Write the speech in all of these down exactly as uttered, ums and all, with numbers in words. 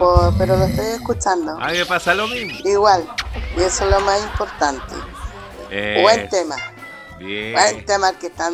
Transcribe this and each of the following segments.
po, pero lo estoy escuchando. A mí me pasa lo mismo. Igual, y eso es lo más importante. Es... Buen tema. Bien. Buen tema que están...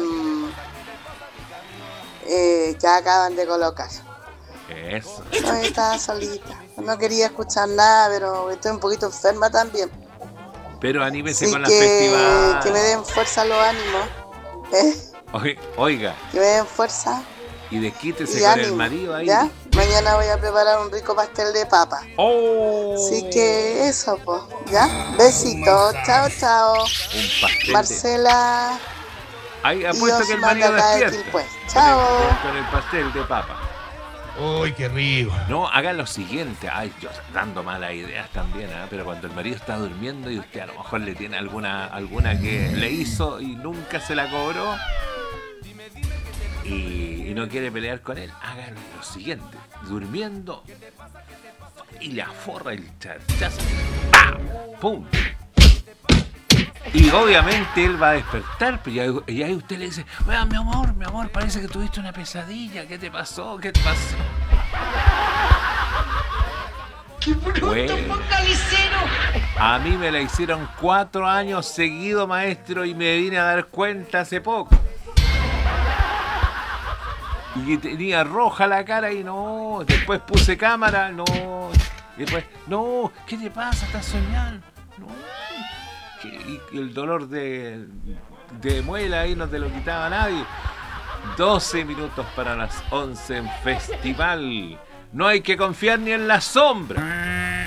Eh, ya acaban de colocar. Eso. No, estaba solita. No quería escuchar nada, pero estoy un poquito enferma también. Pero anímese Así con la que, festival. que me den fuerza los ánimos. ¿Eh? Oiga. Que me den fuerza. Y desquítese y con ánimo, el marido ahí. ¿ya? Mañana voy a preparar un rico pastel de papa. Oh. Así que eso, pues, ¿ya? Besitos, chao, chao. Un pastel Marcela. De... Ahí apuesto que el marido despierta. Pues. Chao. Con el, con el pastel de papa. ¡Uy, qué rico! No, haga lo siguiente. Ay, yo dando malas ideas también, ¿eh? Pero cuando el marido está durmiendo y usted a lo mejor le tiene alguna, alguna que le hizo y nunca se la cobró y, y no quiere pelear con él, haga lo siguiente. Durmiendo y le aforra el chachazo. ¡Pam! ¡Pum! Y obviamente él va a despertar, pero ya, ya usted le dice, oiga, mi amor, mi amor, parece que tuviste una pesadilla. ¿Qué te pasó? ¿Qué te pasó? ¡Qué bruto, bueno, focalicero! A mí me la hicieron cuatro años seguido, maestro, y me vine a dar cuenta hace poco. Y tenía roja la cara y no, después puse cámara, no, después, no, ¿qué te pasa? ¿Estás soñando? No. Y el dolor de, de muela ahí no te lo quitaba nadie. doce minutos para las once en festival. No hay que confiar ni en la sombra.